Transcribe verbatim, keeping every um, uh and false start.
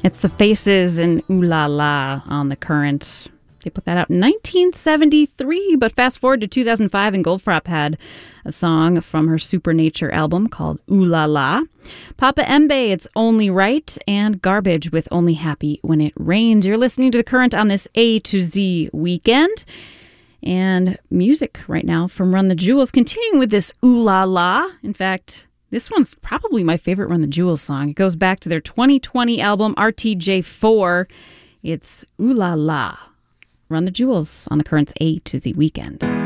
It's The Faces and Ooh La La on The Current. They put that out in nineteen seventy-three, but fast forward to two thousand five, and Goldfrapp had a song from her Supernature album called Ooh La La. Papa Embe, It's Only Right, and Garbage with Only Happy When It Rains. You're listening to The Current on this A to Z weekend. And music right now from Run the Jewels, continuing with this Ooh La La. In fact, this one's probably my favorite Run the Jewels song. It goes back to their twenty twenty album, R T J four. It's Ooh La La. Run the Jewels on The Current's A to Z weekend.